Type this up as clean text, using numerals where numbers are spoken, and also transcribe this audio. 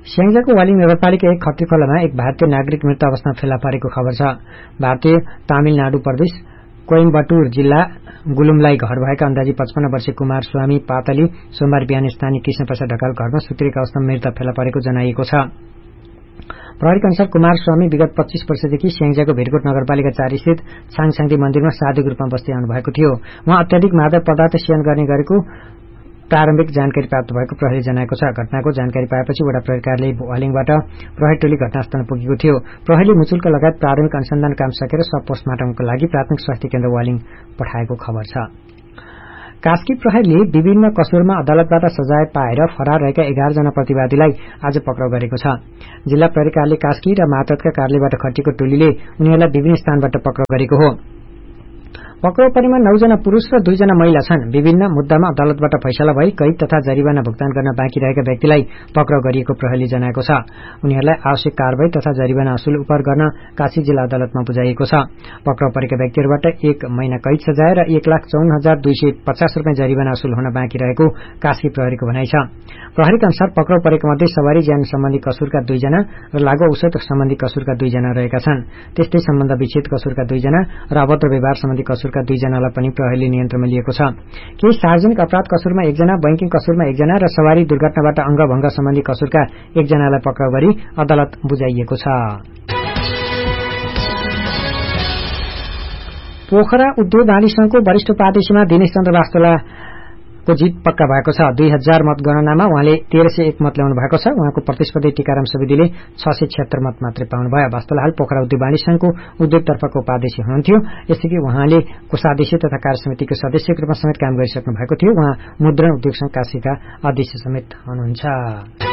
स्याङ्जाको वालिङ नगरपालिका 1 खत्रीखोलामा एक भारतीय नागरिक मृत अवस्थामा फेला परेको खबर छ। भारतीय तमिलनाडु प्रदेश कोइम्बटुर जिल्ला गुलुमलाई घर भएका अन्दाजी 55 वर्षीय कुमार स्वामी पातली सोमबार बिहान स्थानीय कृष्ण प्रसाद ढकाल घरमा सुत्रिएका अवस्थामा मृत फेला परेको जनाइएको छ। प्रहरीका अनुसार कुमार स्वामी विगत 25 वर्षदेखि स्याङ्जाको भिरकोट नगरपालिका 4 स्थित छाङछाङ्दी मन्दिरमा साधुको रूपमा बस्दै आउनु भएको थियो। उहाँ अत्याधिक मादक पदार्थ सेवन गर्ने गरेको प्रारम्भिक जानकारी प्राप्त भएको प्रहरीले जनाएको छ। घटनाको जानकारी पाएपछि वडा प्रहरी कार्यालय वालिङबाट प्रहरी टोली घटनास्थलमा पुगेको थियो। प्रहरीले मुचुल्क लगायत प्रारम्भिक अनुसन्धान काम सकेर सब पोस्टमार्टमको लागि प्राथमिक स्वास्थ्य केन्द्र वालिङ पठाएको खबर छ। कास्की प्रहरीले विभिन्न कसुरमा अदालतबाट सजाय पाएर फरार रहेका 11 जना प्रतिवादीलाई आज पक्राउ गरेको छ। जिल्ला प्रहरी कार्यालय कास्की र मातहतका कार्यालयबाट खटिएको टोलीले उनीहरूलाई विभिन्न स्थानबाट पक्राउ गरेको हो। पक्राउ परेमा 9 जना पुरूष र 2 जना महिला छन्। विभिन्न मुद्दामा अदालतबाट फैसला भई कैद तथा जरिवाना भुक्तान गर्न बाँकी रहेका व्यक्तिलाई पक्राउ गरिएको प्रहरीले जनाएको छ। उनीहरूलाई आवश्यक कारबाही तथा जरिवाना असुल उपर गर्न कास्की जिल्ला अदालतमा बुझाइएको छ। पक्राउ परेका व्यक्तिहरूबाट 1 महिना कैद सजाय र 1,54,250 रुपियाँ जरिवाना असुल हुन बाँकी रहेको कास्की प्रहरीको भनाइ छ। प्रहरीका अनुसार पक्राउ परेका मध्ये सवारी ज्यान सम्बन्धी कसुरका 2 जना र लागू औषध सम्बन्धी कसुरका 2 जना रहेका छन्। त्यस्तै सम्बन्ध विच्छेद कसुरका 2 जना र अभद्र व्यवहार सम्बन्धी कसुरका 2 जनालाई पनि प्रहरीले नियन्त्रणमा लिएको छ। केही सार्वजनिक अपराध कसुरमा 1 जना, बैंकिङ कसुरमा 1 जना र सवारी दुर्घटनाबाट अंगभंग सम्बन्धी कसुरका 1 जनालाई पक्राउ गरी अदालत बुझाइएको छ। पोखरा उद्योग वाणिज्य संघको वरिष्ठ उपाध्यक्षमा दिनेश चन्द्र वास्तोलाको जित पक्का भएको छ। 2000 मतगणनामा उहाँले 1301 मत ल्याउनु भएको छ। उहाँको प्रतिस्पर्धी टीकाराम सुवेदीले 676 मत मात्रै पाउनुभयो। वास्तोला हाल पोखरा उद्योग वाणिज्य संघको उद्योगतर्फको उपाध्यक्ष हुनुहुन्थ्यो। यसैगरी उहाँले कोषाध्यक्ष तथा कार्य समितिको सदस्यको रूपमा समेत काम गरिसक्नु भएको थियो। उहाँ मुद्रण उद्योग संघ कास्कीका अध्यक्ष समेत हुनुहुन्छ।